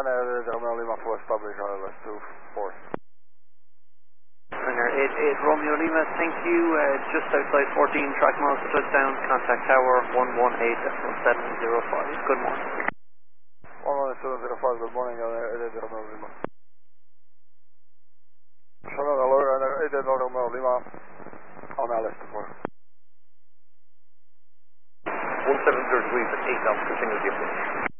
Romeo Lima for establish RLS 24. Winger 88 Romeo Lima, thank you. Just outside 14 track miles to touchdown. Contact tower 118.705. Good morning. 11705, good morning, 88 Romeo Lima. Hello, 88 Romeo Lima on LS 24. 17 degrees at 8 knots, continue the approach.